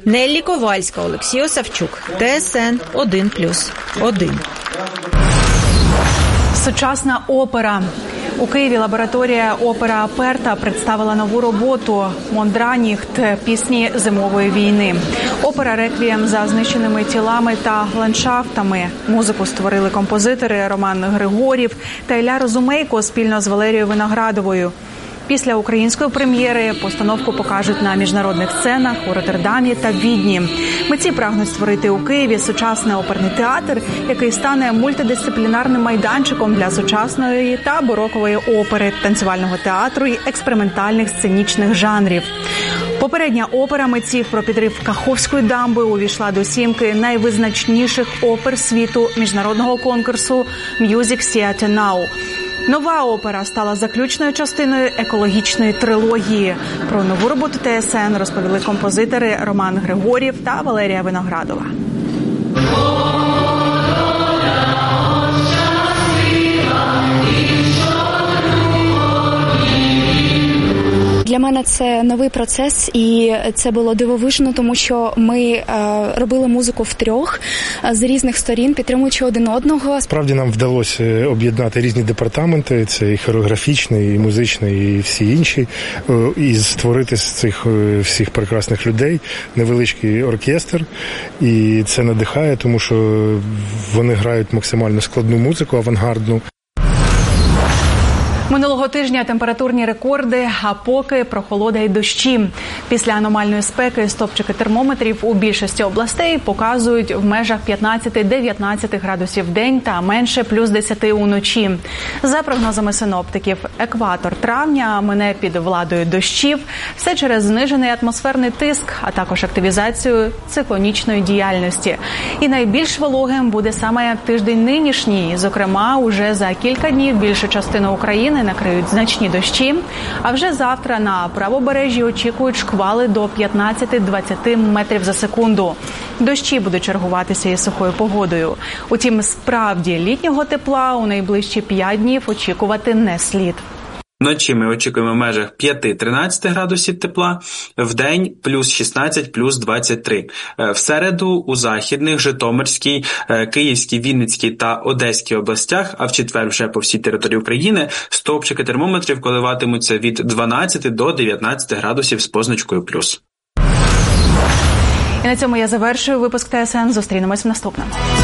Неллі Ковальська, Олексій Осавчук, ТСН 1+1. Сучасна опера. У Києві лабораторія «Опера Аперта» представила нову роботу «Мондраніхт. Пісні зимової війни». Опера «Реквієм за знищеними тілами та ландшафтами». Музику створили композитори Роман Григорів та Ілля Розумейко спільно з Валерією Виноградовою. Після української прем'єри постановку покажуть на міжнародних сценах у Роттердамі та Відні. Митці прагнуть створити у Києві сучасний оперний театр, який стане мультидисциплінарним майданчиком для сучасної та барокової опери, танцювального театру і експериментальних сценічних жанрів. Попередня опера митців про підрив Каховської дамби увійшла до сімки найвизначніших опер світу міжнародного конкурсу «Music Theatre Now». Нова опера стала заключною частиною екологічної трилогії. Про нову роботу ТСН розповіли композитори Роман Григорів та Валерія Виноградова. Для мене це новий процес, і це було дивовижно, тому що ми робили музику втрьох з різних сторін, підтримуючи один одного. Справді нам вдалося об'єднати різні департаменти, це і хореографічний, і музичний, і всі інші, і створити з цих всіх прекрасних людей невеличкий оркестр. І це надихає, тому що вони грають максимально складну музику, авангардну. Минулого тижня температурні рекорди, а поки прохолода й дощі. Після аномальної спеки стопчики термометрів у більшості областей показують в межах 15-19 градусів в день та менше плюс 10 уночі. За прогнозами синоптиків, екватор травня мине під владою дощів, все через знижений атмосферний тиск, а також активізацію циклонічної діяльності. І найбільш вологим буде саме тиждень нинішній. Зокрема, уже за кілька днів більшу частину України накриють значні дощі, а вже завтра на правобережжі очікують шквали до 15-20 метрів за секунду. Дощі будуть чергуватися із сухою погодою. Утім, справді літнього тепла у найближчі 5 днів очікувати не слід. Вночі ми очікуємо в межах 5-13 градусів тепла, вдень плюс 16, плюс 23. В середу у Західних, Житомирській, Київській, Вінницькій та Одеській областях, а в четвер вже по всій території України, стовпчики термометрів коливатимуться від 12 до 19 градусів з позначкою плюс. І на цьому я завершую випуск ТСН. Зустрінемось в наступному.